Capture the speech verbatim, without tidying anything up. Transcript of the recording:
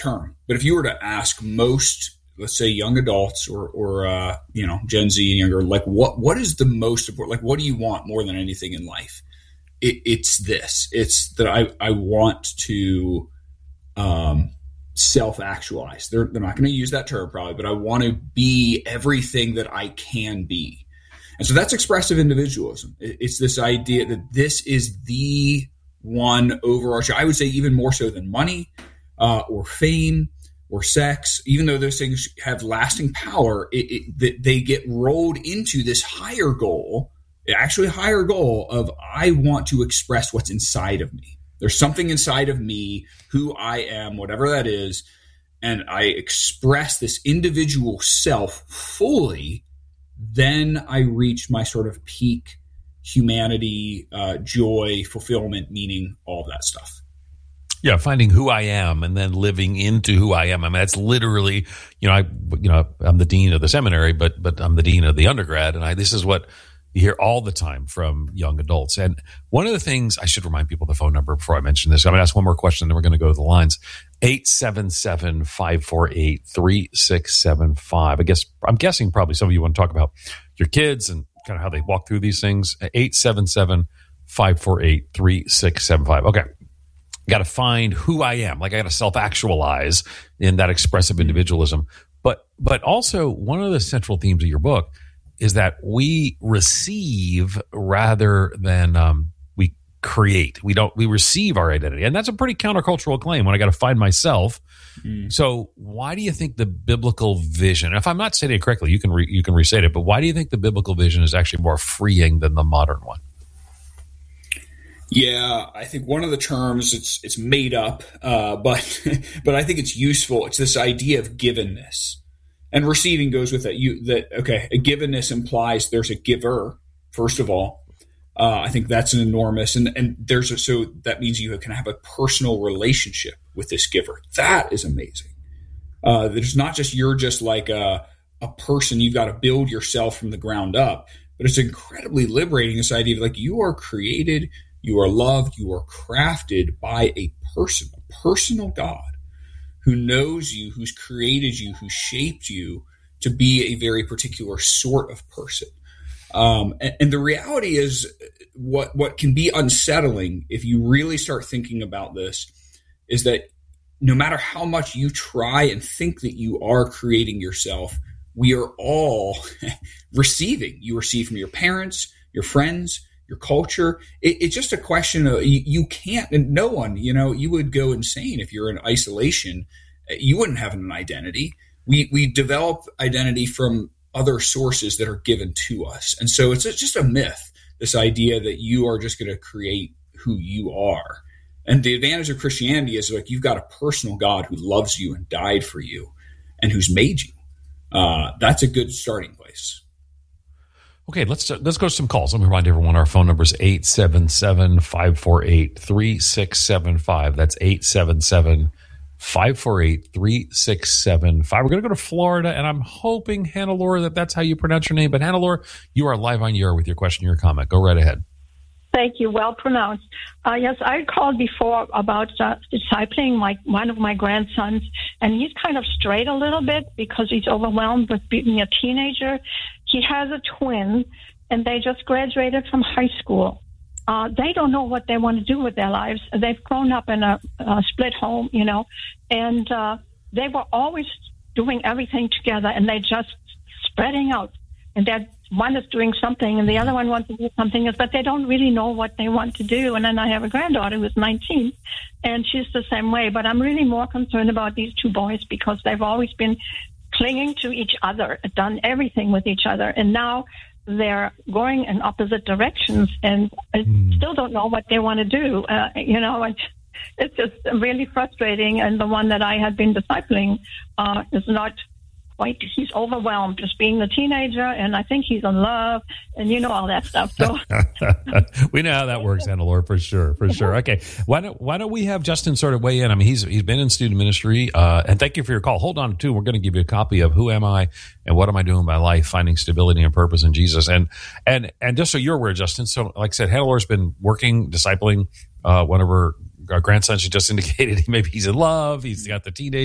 term, but if you were to ask most, let's say young adults or, or uh, you know, Gen Z and younger, like what, what is the most important, like what do you want more than anything in life? It, it's this, it's that I, I want to um, self-actualize. They're, they're not going to use that term probably, but I want to be everything that I can be. And so that's expressive individualism. It, it's this idea that this is the one overarching, I would say even more so than money uh, or fame or sex, even though those things have lasting power, it, it, they get rolled into this higher goal, actually higher goal of I want to express what's inside of me. There's something inside of me, who I am, whatever that is, and I express this individual self fully, then I reach my sort of peak humanity, uh, joy, fulfillment, meaning, all of that stuff. Yeah, finding who I am and then living into who I am. I mean, that's literally, you know, I, you know, I'm the dean of the seminary, but but I'm the dean of the undergrad, and I this is what you hear all the time from young adults. And one of the things I should remind people the phone number before I mention this. I'm going to ask one more question, then we're going to go to the lines. eight seven seven, five four eight, three six seven five. I guess I'm guessing probably some of you want to talk about your kids and kind of how they walk through these things. eight seven seven, five four eight, three six seven five. Okay. Got to find who I am. Like I got to self-actualize in that expressive individualism. But but also one of the central themes of your book is that we receive rather than um, we create. We don't. We receive our identity, and that's a pretty countercultural claim. When I got to find myself. Mm. So why do you think the biblical vision? If I'm not saying it correctly, you can re, you can restate it. But why do you think the biblical vision is actually more freeing than the modern one? Yeah, I think one of the terms it's it's made up, uh, but but I think it's useful. It's this idea of givenness, and receiving goes with that. You that okay, a givenness implies there's a giver. First of all, uh, I think that's an enormous, and and there's a, so that means you can have a personal relationship with this giver. That is amazing. Uh, there's not just you're just like a a person. You've got to build yourself from the ground up, but it's incredibly liberating. This idea of like you are created. You are loved, you are crafted by a person, a personal God who knows you, who's created you, who shaped you to be a very particular sort of person. Um, and, and the reality is what, what can be unsettling if you really start thinking about this is that no matter how much you try and think that you are creating yourself, we are all receiving. You receive from your parents, your friends, your culture. It, it's just a question of you, you can't, and no one, you know, you would go insane if you're in isolation. You wouldn't have an identity. We we develop identity from other sources that are given to us. And so it's just a myth, this idea that you are just going to create who you are. And the advantage of Christianity is like you've got a personal God who loves you and died for you and who's made you. Uh, that's a good starting place. Okay, let's let's go to some calls. Let me remind everyone our phone number is eight seven seven, five four eight, three six seven five. That's eight seven seven, five four eight, three six seven five. We're going to go to Florida, and I'm hoping, Hannah-Laura, that that's how you pronounce your name. But Hannah-Laura, you are live on your with your question, your comment. Go right ahead. Thank you. Well pronounced. Uh, yes, I called before about uh, discipling my one of my grandsons, and he's kind of strayed a little bit because he's overwhelmed with being a teenager. He has a twin, and they just graduated from high school. Uh, they don't know what they want to do with their lives. They've grown up in a, a split home, you know, and uh, they were always doing everything together, and they're just spreading out. And that one is doing something, and the other one wants to do something else, but they don't really know what they want to do. And then I have a granddaughter who's nineteen, and she's the same way. But I'm really more concerned about these two boys because they've always been clinging to each other, done everything with each other, and now they're going in opposite directions, and I mm. still don't know what they want to do. Uh, you know, and it's just really frustrating. And the one that I had been discipling uh, is not quite. He's overwhelmed, just being a teenager, and I think he's in love, and you know all that stuff. So we know how that works, Hannah-Laura, for sure, for sure. Okay, why don't why don't we have Justin sort of weigh in? I mean, he's he's been in student ministry, uh, and thank you for your call. Hold on, too. We're going to give you a copy of Who Am I and What Am I Doing in My Life, Finding Stability and Purpose in Jesus. And and and just so you're aware, Justin, so like I said, Hannah-Laura's been working, discipling uh, one of her our grandson. She just indicated maybe he's in love. He's got the teenage